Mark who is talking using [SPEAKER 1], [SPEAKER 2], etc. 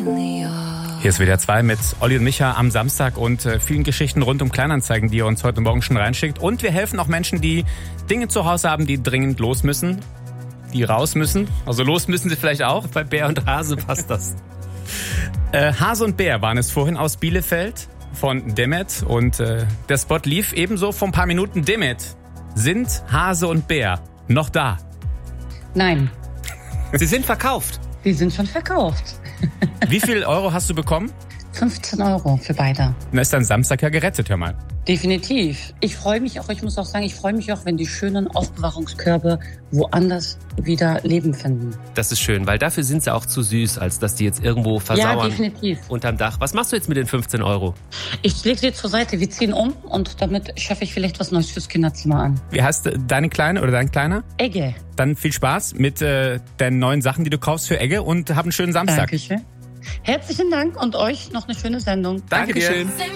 [SPEAKER 1] Hier ist WDR 2 mit Olli und Micha am Samstag und vielen Geschichten rund um Kleinanzeigen, die ihr uns heute Morgen schon reinschickt. Und wir helfen auch Menschen, die Dinge zu Hause haben, die dringend los müssen, die raus müssen. Also los müssen sie vielleicht auch.
[SPEAKER 2] Bei Bär und Hase passt das.
[SPEAKER 1] Hase und Bär waren es vorhin aus Bielefeld von Demet. Und der Spot lief ebenso vor ein paar Minuten. Demet, sind Hase und Bär noch da?
[SPEAKER 3] Nein.
[SPEAKER 2] Sie sind verkauft.
[SPEAKER 3] Die sind schon verkauft.
[SPEAKER 1] Wie viel Euro hast du bekommen?
[SPEAKER 3] 15 Euro für beide.
[SPEAKER 1] Na, ist dein Samstag ja gerettet, hör mal.
[SPEAKER 3] Definitiv. Ich freue mich auch, ich muss auch sagen, ich freue mich auch, wenn die schönen Aufbewahrungskörbe woanders wieder Leben finden.
[SPEAKER 2] Das ist schön, weil dafür sind sie auch zu süß, als dass die jetzt irgendwo versauern.
[SPEAKER 3] Ja, definitiv.
[SPEAKER 2] Unterm Dach. Was machst du jetzt mit den 15 Euro?
[SPEAKER 3] Ich lege sie zur Seite, wir ziehen um und damit schaffe ich vielleicht was Neues fürs Kinderzimmer an.
[SPEAKER 1] Wie heißt deine Kleine oder dein Kleiner?
[SPEAKER 3] Egge.
[SPEAKER 1] Dann viel Spaß mit deinen neuen Sachen, die du kaufst für Egge und hab einen schönen Samstag.
[SPEAKER 3] Dankeschön. Herzlichen Dank und euch noch eine schöne Sendung.
[SPEAKER 1] Danke dir.